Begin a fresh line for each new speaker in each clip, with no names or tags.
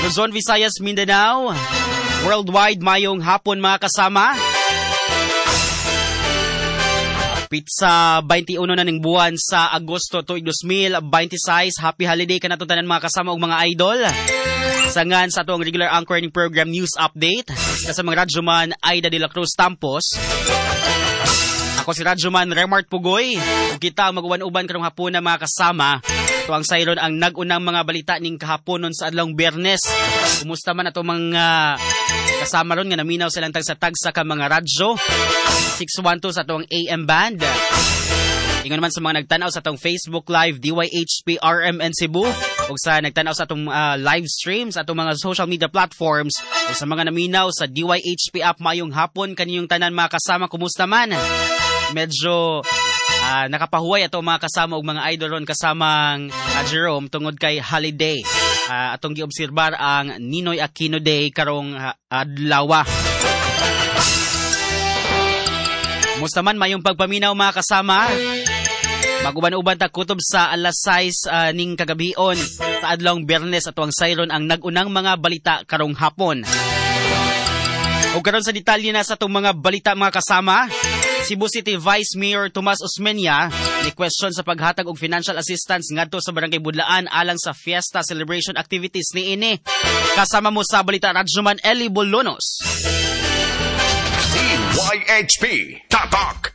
Luzon, Visayas, Mindanao. Worldwide, mayong hapon mga kasama. Pizza 21 na ning buwan sa Agosto tuig 2026. Happy holiday ka na to tanan mga kasama ug mga idol. Sangan sa atong regular anchor ning program News Update. Kasamang Radyoman Aida de la Cruz Tampos. Ako si Radyoman Remart Pugoy. Ug kita mag-uban-uban karong hapon na mga kasama. Ito ang sayron ang nag-unang mga balita ning kahaponon sa adlawng Biyernes. Kumusta man ato mga kasama ron nga naminaw silang tagsa-tagsa ka mga radyo. 612 sa atong AM band. Ingon naman sa mga nagtanaw sa atong Facebook Live DYHP RMN Cebu ug sa nagtanaw sa atong live streams sa atong mga social media platforms ug sa mga naminaw sa DYHP app mayong hapon kaniyong tanan mga kasama, kumusta man? Medyo nakapahuway ato mga kasama ug mga idol ron kasamang Jerome tungod kay holiday. Atong giobserbar ang Ninoy Aquino Day karong adlaw. Musta man mayong pagpaminaw mga kasama. Maguban-uban ta kutob sa alas 6 ning kagabion sa adlawng Biyernes ato ang sayron ang nag-unang mga balita karong hapon. Ug karon sa detalye na sa atong mga balita mga kasama. Cebu City Vice Mayor Tomas Osmeña ni question sa paghatag og financial assistance ngadto sa Barangay Budlaan alang sa fiesta celebration activities niini. Kasama mo sa balita Radyoman Eli Bolonos.
DYHP Tatak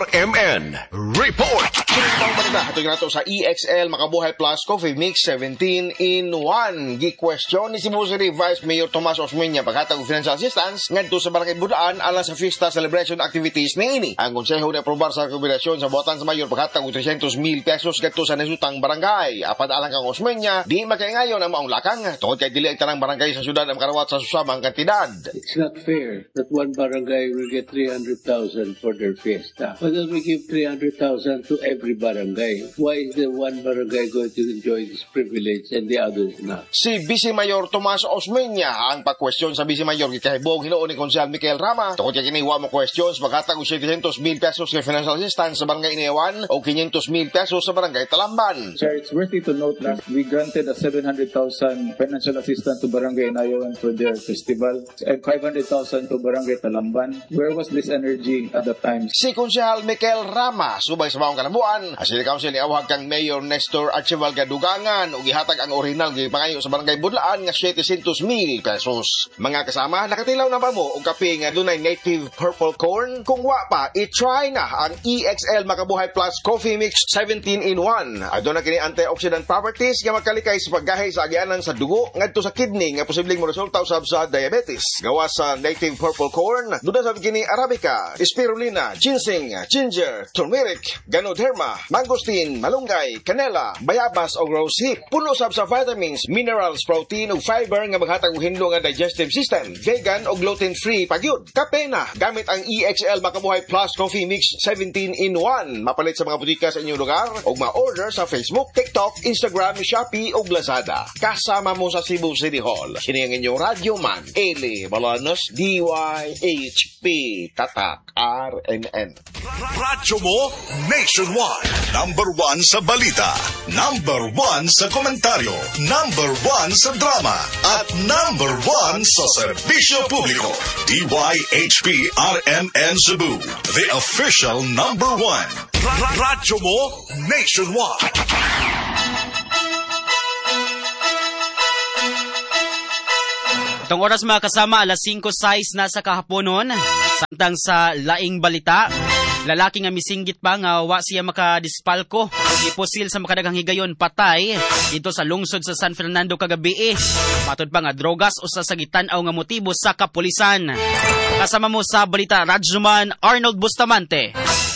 RMN Report.
Sinitang balita ito nato sa EXL Makabuhay Plus Coffee Mix 17 in 1. Gi-question ni Cebu City Vice Mayor Tomas Osmeña paghatag og financial assistance ngadto sa Barangay Budaan alang sa fiesta celebration activities niini. Ang konseho na aprobar sa kombinasyon sa botan sa mayor paghatag og 300,000 pesos ngadto sa nasutang barangay. Apan alang kang Osmeña, di makaingayon ang maong lakang tungod kay dili ang tanang barangay sa syudad ang karawat sa susamang kantidad.
It's not fair that one barangay will get 300,000 for their fiesta. Why don't we give 300,000 to every barangay? Why is the one barangay going to enjoy this privilege and the others not?
Si Vice Mayor Tomas Osmeña ang pag-question sa Vice Mayor gikahibog hinuon ni Konsehal Michael Rama tungod kay kiniwa mo questions paghatag og 700,000 pesos sa financial assistance sa barangay Inewan o 500,000 pesos sa barangay Talamban.
Sir, it's worthy to note that we granted a 700,000 financial assistance to Barangay Inayawan for their festival and 500,000 to Barangay Talamban. Where was this energy at the time?
Si Konsehal Michael Rama subay sa maong kanabuan ang City Council ni awag kang Mayor Nestor Archival Gadugangan ug gihatag ang original gipangayo sa Barangay Budlaan nga 700,000 pesos. Mga kasama, nakatilaw na ba mo og kape nga dunay native purple corn? Kung wa pa, i-try na ang EXL Makabuhay Plus Coffee Mix 17 in 1. Aduna kini antioxidant properties nga makalikay sa paggahay sa agianan sa dugo ngadto sa kidney nga posibleng moresulta usab sa diabetes. Gawa sa native purple corn, duda sa kini arabica, spirulina, ginseng, ginger, turmeric, ganoderma, mangosteen, malunggay, canela, bayabas o rose hip. Puno sab sa vitamins, minerals, protein ug fiber nga maghatag og hinlo nga digestive system. Vegan o gluten-free pagyud. Kape na gamit ang EXL Makabuhay Plus Coffee Mix 17 in 1. Mapalit sa mga butika sa inyong lugar o ma-order sa Facebook, TikTok, Instagram, Shopee ug Lazada. Kasama mo sa Cebu City Hall. Kini ang inyong Radyoman Eli Bolonos, DYHP Tatak RMN.
Radyo mo nationwide. Number 1 sa balita, number 1 sa komentaryo, number 1 sa drama, at number 1 sa serbisyo publiko. DYHP RMN Cebu, the official number 1. Radyo mo nationwide.
Itong oras mga kasama, alas 5:06 na sa kahaponon. Samtang sa laing balita, lalaki nga misinggit pa nga wa siya makadispalko. Iposil sa makadaghang higayon patay dito sa lungsod sa San Fernando kagabi. Matod pa nga drogas o sa sagitan-aw nga motibo sa kapulisan. Kasama mo sa balita Radyoman Arnold Bustamante.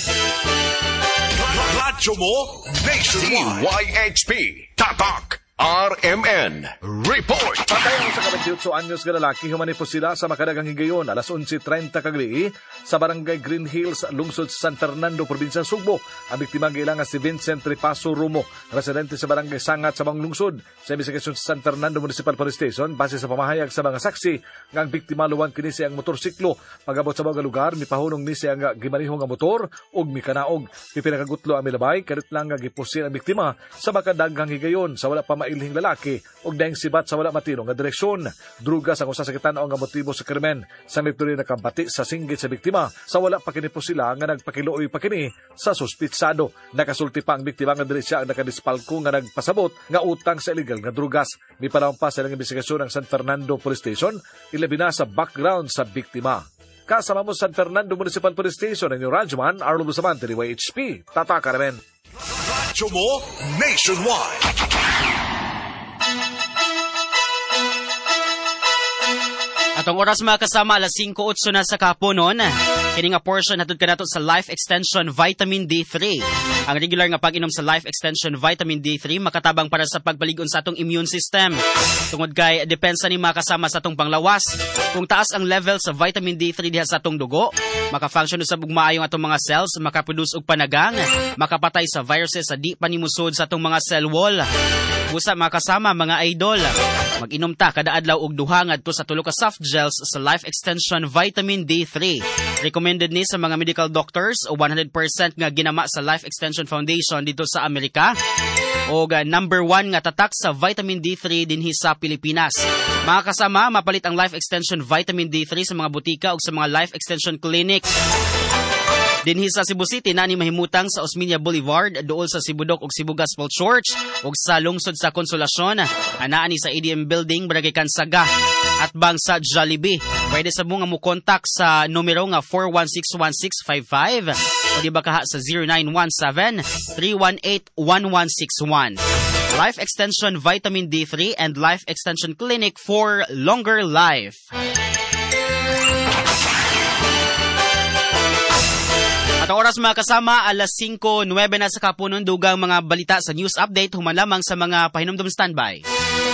Radyo mo nationwide. DYHP Tatak RMN Report.
Patayon sa 48 anyos nga lalaki, humani po sila sa makadagang higayon alas 11:30 kagabi sa Barangay Green Hills, lungsod sa San Fernando, probinsya Sugbo. Ang biktima nga si Vincent Tripaso Rumo, residente sa Barangay Sangat sa mga lungsod. Sa investigasyon sa San Fernando Municipal Police Station, base sa pamahayag sa mga saksi, nga ang biktima luwan kini siya ang motorsiklo. Pagabot sa mga lugar, mipahunong ni siya nga gimanihong nga motor ug mikanaog. Pipinakagutlo ang milabay, kadit lang nga gipusin ang biktima sa makadagang higayon sa wala pa mailhing lalaki ug daing sibat sa wala matino nga direksyon. Drugas ang usa sa kitanaw nga motibo sa krimen. Sa nagtuloy na kambati sa singgit sa biktima sa wala pa kini po sila nga nagpakiluoy pa kini sa suspitsado. Nakasulti pa ang biktima nga dili siya ang nakadispalko nga nagpasabot nga utang sa illegal nga drugas. May panahon pa sa ilang investigasyon ng San Fernando Police Station, ilabi na sa background sa biktima. Kasama mo San Fernando Municipal Police Station ang yung Radyoman, Arlo Bustamante, YHP. Tataka namin.
Radyo mo nationwide.
Atong oras mga kasama, alas 5:08 na sa kapunon. Kini nga portion hatod kanato sa Life Extension Vitamin D3. Ang regular nga pag-inom sa Life Extension Vitamin D3 makatabang para sa pagbalig-on sa atong immune system. Tungod kay depensa ni mga kasama sa atong panglawas. Kung taas ang level sa vitamin D3 diha sa atong dugo, maka-function usab og maayo ang atong mga cells, makaproduce og panagang, makapatay sa viruses sa di panimusod sa atong mga cell wall. Busa mga kasama, mga idol, mag-inom ta kada adlaw og duha ngadto sa 3 ka soft gels sa Life Extension Vitamin D3. Recommended ni sa mga medical doctors o 100% nga ginama sa Life Extension Foundation dito sa Amerika. O number 1 nga tatak sa vitamin D3 dinhi sa Pilipinas. Mga kasama, mapalit ang Life Extension Vitamin D3 sa mga butika o sa mga Life Extension Clinic. Dinhi sa Cebu City na ni mahimutang sa Osmeña Boulevard, duol sa Sibudok ug Cebu Gospel Church ug sa lungsod sa Konsolasyon, anaa ni sa ADM Building, Barangay Kansaga at bang sa Jollibee. Pwede sa mo nga mo contact sa numero nga 4161655 o di ba kaha sa 0917-318-1161. Life Extension Vitamin D3 and Life Extension Clinic for longer life. At ang oras mga kasama, alas 5:09 na sa kapunon, dugang mga balita sa news update, human lamang sa mga pahinumdum standby.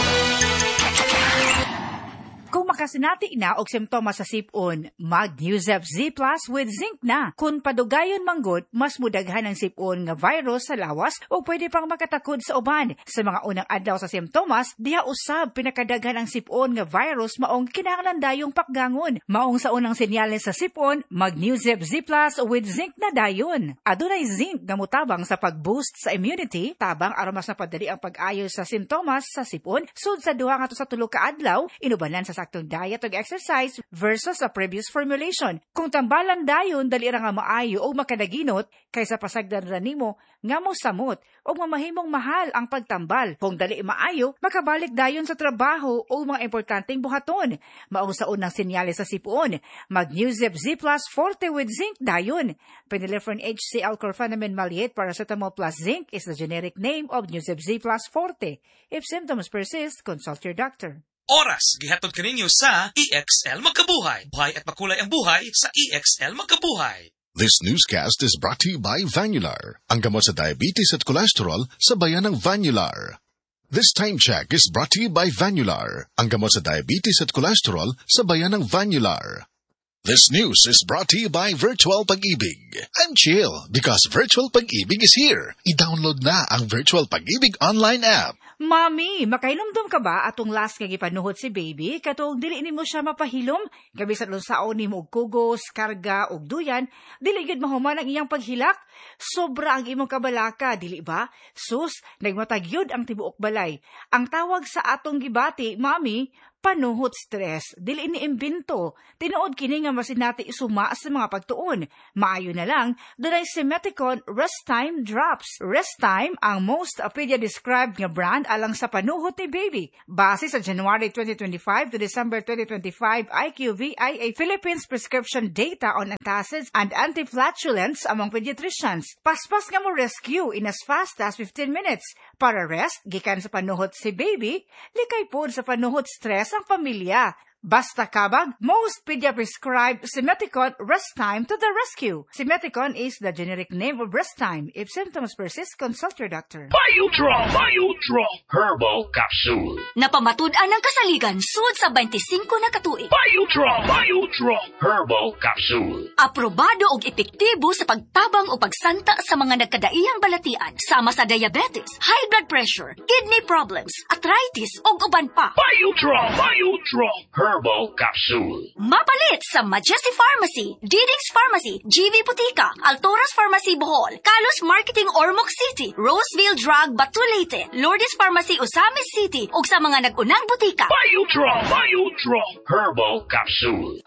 Kung makasinati na og simptomas sa sipon, mag-Newzep Z Plus with zinc na. Kung padugayon manggod, mas mudaghan ang sipon nga virus sa lawas o pwede pang makatakod sa uban. Sa mga unang adlaw sa simptomas, diha usab pinakadaghan ang sipon nga virus maong kinahanglan dayong pakgangon. Maong sa unang senyales sa sipon, mag-Newzep Z Plus with zinc na dayon. Adunay zinc nga mutabang sa pag-boost sa immunity, tabang aron mas napadali ang pag-ayo sa simptomas sa sipon sud sa 2 ngadto sa 3 ka adlaw, inubanan sa saktong diet ug exercise versus sa previous formulation. Kung tambalan dayon, dali ra nga maayo o makadaginot kaysa pasagdan ra nimo nga mosamot o mamahimong mahal ang pagtambal. Kung dali maayo, makabalik dayon sa trabaho o mga importanteng buhaton. Maong sa unang senyales sa sipon, mag-Newzep Z Plus Forte with zinc dayon. Phenylephrine HCl Chlorpheniramine Maleate Paracetamol plus zinc is the generic name of Newzep Z Plus Forte. If symptoms persist, consult your doctor.
Oras, gihatod kaninyo sa EXL Magkabuhay. Buhay at makulay ang buhay sa EXL Magkabuhay.
This newscast is brought to you by Vanular, ang gamot sa diabetes at cholesterol sa bayan ng Vanular. This time check is brought to you by Vanular, ang gamot sa diabetes at cholesterol sa bayan ng Vanular. This news is brought to you by Virtual Pag-ibig. I'm chill because Virtual Pag-ibig is here. I-download na ang Virtual Pag-ibig online app.
Mami, makailumdum ka ba atong last nga gipanuhot si baby? Katong dili nimo siya mapahilom, gabi sa lunsaon nimo og kugos, karga og duyan, dili gid mahuman ang iyang paghilak. Sobra ang imong kabalaka, dili ba? Sus, nagmatagyod ang tibuok balay. Ang tawag sa atong gibati, mami, panuhot stress, dili ni imbento. Tinuod kini nga masinati isuma sa mga pagtuon. Maayo na lang, dunay Simeticon Rest Time Drops. Rest Time ang most pedia-described nga brand alang sa panuhot ni baby. Base sa January 2025 to December 2025 IQVIA Philippines prescription data on antacids and anti-flatulence among pediatricians. Paspas nga mo rescue in as fast as 15 minutes. Para rest, gikan sa panuhot si baby, likay pod sa panuhot stress ang pamilya. Basta kabag, most pedia-prescribed Simeticon Rest Time to the rescue. Simeticon is the generic name of Rest Time. If symptoms persist, consult your doctor.
Biotrol Herbal Capsule.
Napamatud-an ang kasaligan sud sa 25 na katuig.
Biotrol Herbal Capsule.
Aprobado og epektibo sa pagtabang o pagsanta sa mga nagkadaiyang balatian sama sa diabetes, high blood pressure, kidney problems, arthritis ug uban pa.
Biotrol Herbal Capsule.
Mapalit sa Majesty Pharmacy, Diding's Pharmacy, GV Butika, Altoras Pharmacy Bohol, Kalos Marketing Ormoc City, Roseville Drug Batulete, Lourdes Pharmacy Osamis City, ug sa mga nag-unang butika.
Biotrong Herbal Capsule.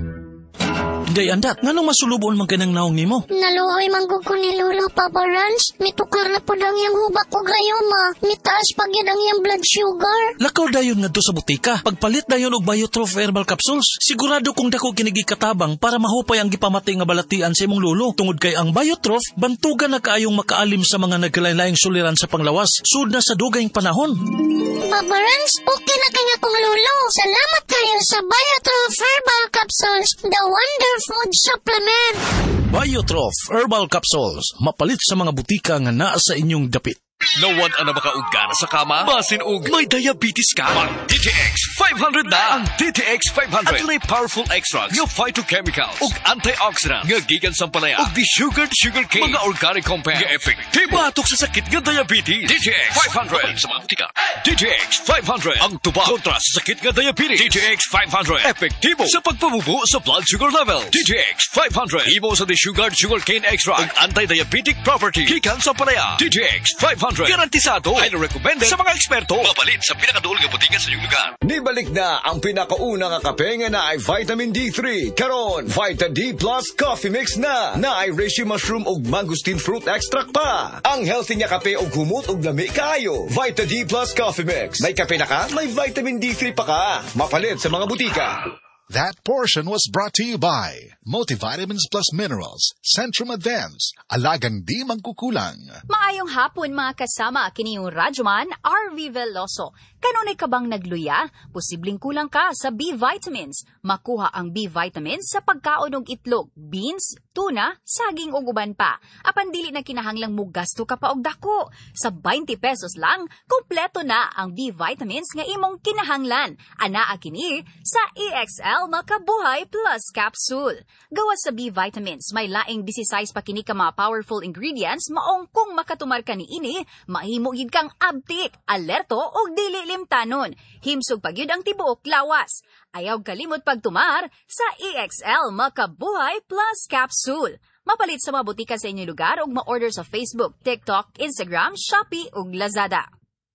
Day andat, nganong masulubon man kanang naong nimo?
Naluoy manggug ko ni Lolo Papa Rans. Mitukar na po lang yung hubak ko gayoma. Mitaas pag yan ang yung blood sugar.
Lakaw dayon nga to sa butika. Pagpalit dayon og Biotrof Herbal Capsules. Sigurado kung dako kinigi katabang para mahupay ang gipamati nga balatian sa imong lolo. Tungod kay ang Biotrof, bantugan na kaayong makaalim sa mga nagkalain-laing suliran sa panglawas. Sud na sa dugayng panahon.
Papa Rans, okay na kanya kong lolo. Salamat kayo sa Biotrof Herbal Capsules. The Wonder Food Supplement.
Biotrof Herbal Capsules. Mapalit sa mga butika nga naa sa inyong dapit.
Nawad ana makaugana sa kama? Basin og may diabetes ka? Ang DTX 500 na! Ang DTX 500 at may powerful extracts nga phytochemicals ug antioxidants nga gikan sa palaya ug desugared sugarcane mga organic compounds nga epektibo batok sa sakit nga diabetes. DTX 500 sa mga butika. DTX 500 ang tuba kontra sa sakit nga diabetes. DTX 500 epektibo sa pagpabubo sa blood sugar level. DTX 500 imo sa desugared sugarcane extract ug anti-diabetic property gikan sa palaya. DTX 500 garantisado. Highly recommended sa mga eksperto. Mapalit sa pinakaduol nga butika sa inyong lugar.
Nibalik na ang pinakauna nga kape nga na ay vitamin D3. Karon, Vita D Plus Coffee Mix na ay reishi mushroom ug mangosteen fruit extract pa. Ang healthy nga kape ug humot ug lami kaayo. Vita D Plus Coffee Mix. May kape na ka, may vitamin D3 pa ka. Mapalit sa mga butika.
That portion was brought to you by Multivitamins Plus Minerals, Centrum Advance, alagang di magkukulang.
Maayong hapon mga kasama, kini yung Radyoman RV Veloso. Kanunay ka bang nagluya? Posibleng kulang ka sa B vitamins. Makuha ang B vitamins sa pagkaon og itlog, beans, tuna, saging ug uban pa. Apan dili na kinahanglang mo gasto ka pa og dako. Sa 20 pesos lang, kumpleto na ang B vitamins nga imong kinahanglan. Anaa kini sa EXL Makabuhay Plus Capsule. Gawas sa B vitamins, may laing 16 pa kini ka mga powerful ingredients maong kung makatumar ka ni ini, mahimo gid kang abtik, alerto ug dili limtanon. Himsog pagyud ang tibuok lawas. Ayaw kalimot pagtumar sa EXL Makabuhay Plus Capsule. Mapalit sa mga butika sa inyong lugar ug ma-order sa Facebook, TikTok, Instagram, Shopee ug Lazada.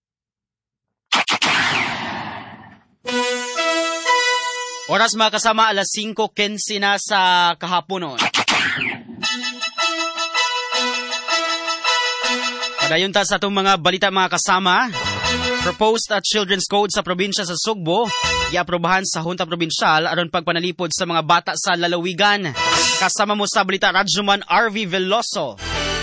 Oras mga kasama, alas 5:15 na sa kahaponon. Padayon ta sa itong mga balita mga kasama. Proposed at Children's Code sa probinsya sa Sugbo, iaprobahan sa Hunta Probinsyal aron pagpanalipod sa mga bata sa lalawigan. Kasama mo sa balita Radyoman RV Veloso.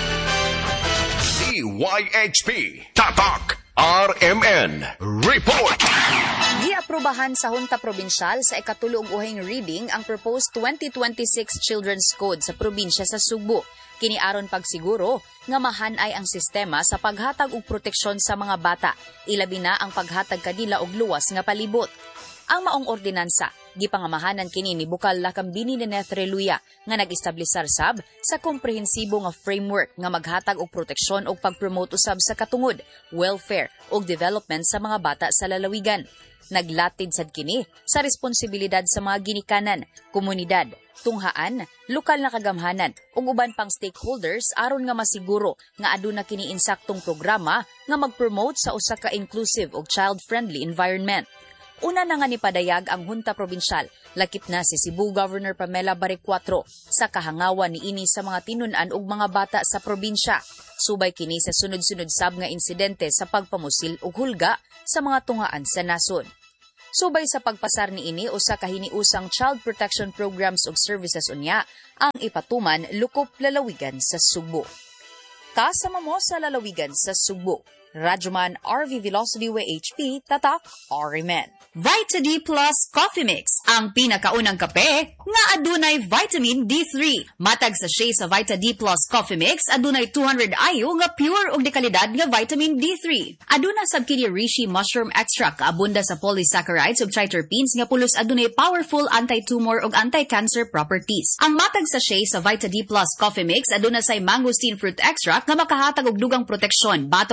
DYHP Tatak RMN Report.
Giaprobahan sa Hunta Probinsyal sa ikatulong uhing reading ang proposed 2026 Children's Code sa probinsya sa Sugbo. Kini aron pagsiguro nga mahanay ang sistema sa paghatag og proteksyon sa mga bata, ilabi na ang paghatag kadila og luwas nga palibot. Ang maong ordinansa gipangamahanan kini ni Bukal Lakambini ni Nethreluya nga nag-establisar sab sa komprehensibo nga framework nga maghatag og proteksyon og pagpromote usab sa katungod, welfare ug development sa mga bata sa lalawigan. Naglatid sad kini sa responsibilidad sa mga ginikanan, komunidad, tunghaan, lokal na kagamhanan ug uban pang stakeholders aron nga masiguro nga aduna kini insaktong programa nga mag-promote sa usa ka inclusive ug child-friendly environment. Una na nga nipadayag ang Hunta Probinsyal, lakip na si Cebu Governor Pamela Baricuatro sa kahangawan niini sa mga tinun-an ug mga bata sa probinsya. Subay kini sa sunod-sunod sab nga insidente sa pagpamusil ug hulga sa mga tungaan sa nasod. Subay sa pagpasar niini usa ka hiniusang child protection programs ug services unya ang ipatuman lukop lalawigan sa Sugbo. Kasama mo sa lalawigan sa Sugbo. Radyoman RV Velocity WHP Tatak RMN. Vita D Plus Coffee Mix, ang pinakaunang kape nga adunay vitamin D3. Matag sa sachet sa Vita D Plus Coffee Mix adunay 200 IU nga pure ug dekalidad nga vitamin D3. Aduna sab kini reishi mushroom extract abunda sa polysaccharides ug triterpenes nga pulos adunay powerful anti-tumor ug anti-cancer properties. Ang matag sa sachet sa Vita D Plus Coffee Mix aduna say mangosteen fruit extract nga makahatag og dugang proteksyon batok sa oxidant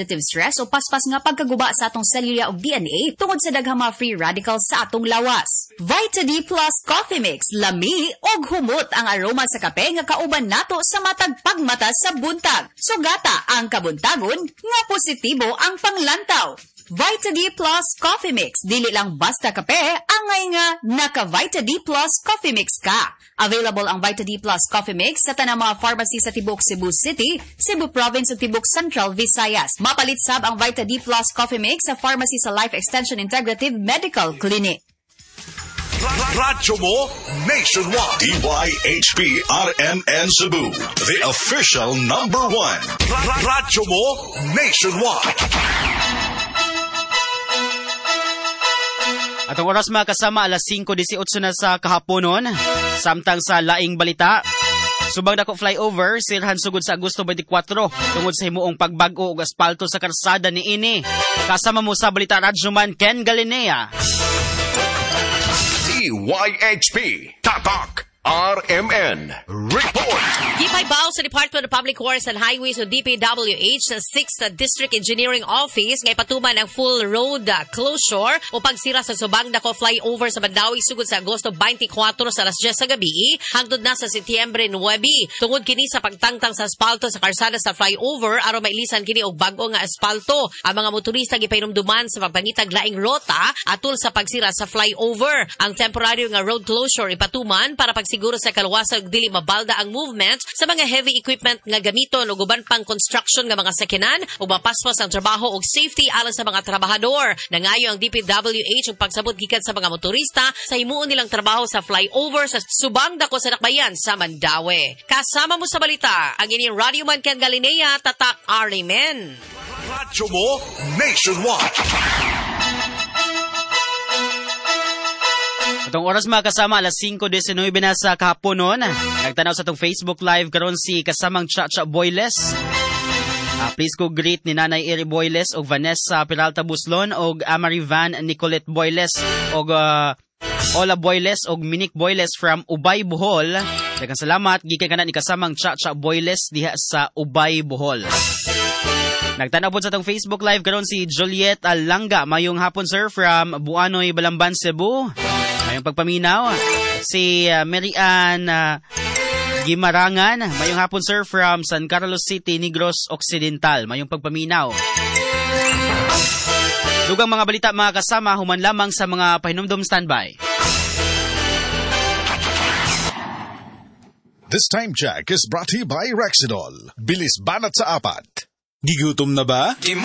oxidative stress o paspas nga pagkaguba sa atong selula ug DNA tungod sa daghang mga free radicals sa atong lawas. Vita D Plus Coffee Mix, lami og humot ang aroma sa kape nga kauban nato sa matag pagmata sa buntag. Sugata ang kabuntagon nga positibo ang panglantaw. Vita D Plus Coffee Mix, dili lang basta kape, angay nga naka Vita D Plus Coffee Mix ka. Available ang Vita D Plus Coffee Mix sa tanang mga pharmacy sa Tibok Cebu City, Cebu Province ug Tibok Central Visayas. Mapalit sab ang Vita D Plus Coffee Mix sa pharmacy sa Life Extension Integrative Medical Clinic.
Radyo mo nationwide. DYHP RMN Cebu, the official number 1. Radyo mo nationwide.
Atong oras mga kasama, alas 5:18 na sa kahaponon. Samtang sa laing balita, subang dako flyover, silhan sugod sa Agosto 24 tungod sa himuong pagbago og asfalto sa karsada niini. Kasama mo sa balita Radyoman Ken Galinea.
DYHP Tatak RMN Report.
Gipaybaw sa Department of Public Works and Highways o DPWH sa 6th District Engineering Office ngay patuman ang full road closure o pagsira sa subang dako flyover sa Mandawi sugod sa Agosto 24 sa alas 10 sa gabi hangtod na sa Setyembre 9 tungod kini sa pagtangtang sa asfalto sa karsada sa flyover aron mailisan kini og bag-o nga asfalto. Ang mga motorista gipainomduman sa pagpangitag laing rota atol sa pagsira sa flyover. Ang temporary nga road closure ipatuman para siguro sa kaluwasag dili mabalda ang movement sa mga heavy equipment nga gamiton o uban pang construction nga mga sakinan o mapaspas ang trabaho og safety alang sa mga trabahador. Nangayo ang DPWH og pagsabot gikan sa mga motorista sa himuon nilang trabaho sa flyover sa subang dako sa Dakbayan sa Mandawi. Kasama mo sa balita ang inyong Radyoman Ken Galinea, Tatak RMN.
Radyo mo nationwide.
Itong oras mga kasama, alas 5:19 na sa kahaponon. Nagtanaw sa itong Facebook Live karon si kasamang Chacha Boyles. Please ko greet ni Nanay Eri Boyles o Vanessa Peralta Buslon o Amari Van Nicolette Boyles o Ola Boyles o Minik Boyles from Ubay, Bohol. Daghang salamat, gikan kana ni kasamang Chacha Boyles diha sa Ubay, Bohol. Nagtanaw po sa itong Facebook Live karon si Juliet Alanga. Mayong hapon sir from Buanoy, Balamban, Cebu. Mayong pagpaminaw. Si Mary Ann Gimarangan. Mayong hapon sir from San Carlos City, Negros Occidental. Mayong pagpaminaw. Dugang mga balita mga kasama, human lamang sa mga pahinumdum standby.
This time check is brought to you by Rexidol. Bilis banat sa apat. Gigutom na ba?